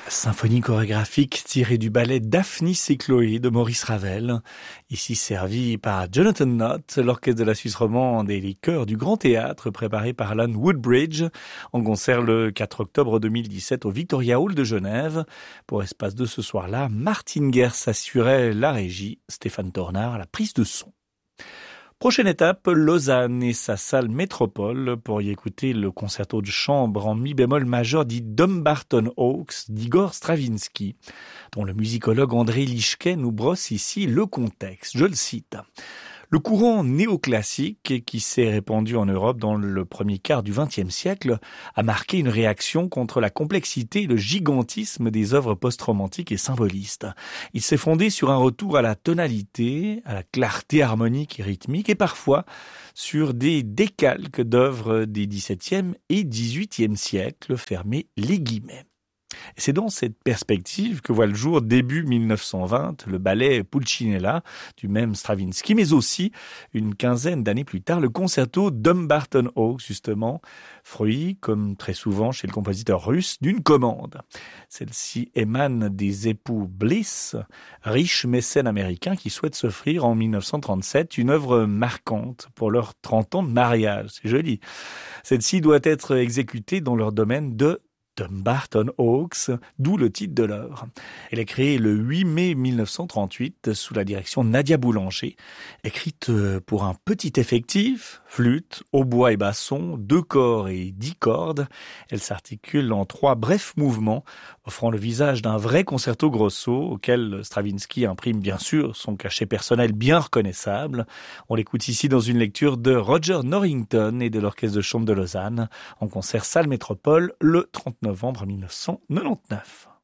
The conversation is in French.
Symphonie chorégraphique tirée du ballet Daphnis et Chloé de Maurice Ravel, ici servi par Jonathan Nott, l'orchestre de la Suisse romande et les chœurs du Grand Théâtre préparé par Alan Woodbridge, en concert le 4 octobre 2017 au Victoria Hall de Genève. Pour Espace 2 ce soir-là, Martine Gers assurait la régie, Stéphane Tornard la prise de son. Prochaine étape, Lausanne et sa salle Métropole pour y écouter le concerto de chambre en mi bémol majeur dit Dumbarton Oaks d'Igor Stravinsky, dont le musicologue André Lischke nous brosse ici le contexte. Je le cite. Le courant néoclassique qui s'est répandu en Europe dans le premier quart du XXe siècle a marqué une réaction contre la complexité et le gigantisme des œuvres post-romantiques et symbolistes. Il s'est fondé sur un retour à la tonalité, à la clarté harmonique et rythmique et parfois sur des décalques d'œuvres des XVIIe et XVIIIe siècles, fermez les guillemets. Et c'est dans cette perspective que voit le jour début 1920 le ballet Pulcinella du même Stravinsky, mais aussi une quinzaine d'années plus tard le concerto Dumbarton Oaks, justement, fruit, comme très souvent chez le compositeur russe, d'une commande. Celle-ci émane des époux Bliss, riches mécènes américains qui souhaitent s'offrir en 1937 une œuvre marquante pour leurs 30 ans de mariage. C'est joli. Celle-ci doit être exécutée dans leur domaine de Dumbarton Oaks, d'où le titre de l'œuvre. Elle est créée le 8 mai 1938 sous la direction de Nadia Boulanger, écrite pour un petit effectif, flûte, hautbois et basson, 2 corps et 10 cordes. Elle s'articule en 3 brefs mouvements, offrant le visage d'un vrai concerto grosso auquel Stravinsky imprime bien sûr son cachet personnel bien reconnaissable. On l'écoute ici dans une lecture de Roger Norrington et de l'Orchestre de chambre de Lausanne en concert salle Métropole le 30 novembre 1999.